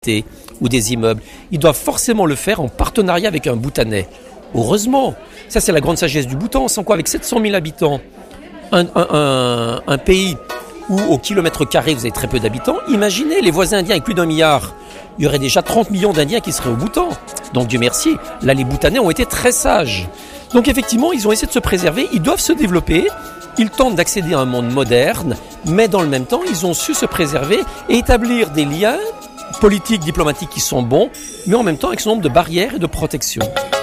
ou des immeubles. Ils doivent forcément le faire en partenariat avec un Bhoutanais. Heureusement, ça c'est la grande sagesse du Bhoutan, sans quoi avec 700 000 habitants, un pays où au kilomètre carré vous avez très peu d'habitants, imaginez les voisins indiens avec plus d'1 milliard. Il y aurait déjà 30 millions d'Indiens qui seraient au Bhoutan. Donc Dieu merci, là les Bhoutanais ont été très sages. Donc effectivement, ils ont essayé de se préserver, ils doivent se développer, ils tentent d'accéder à un monde moderne, mais dans le même temps, ils ont su se préserver et établir des liens politiques, diplomatiques qui sont bons, mais en même temps avec ce nombre de barrières et de protections.